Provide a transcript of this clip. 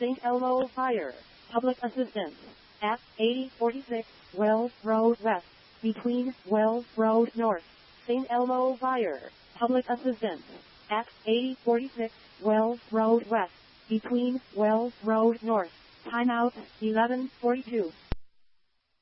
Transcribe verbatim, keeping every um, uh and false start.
Saint Elmo Fire. Public assistance. At eighty forty-six Wells Road West. Between Wells Road North. Saint Elmo Fire. Public assistance. At eighty forty-six Wells Road West. Between Wells Road North. Timeout eleven forty-two.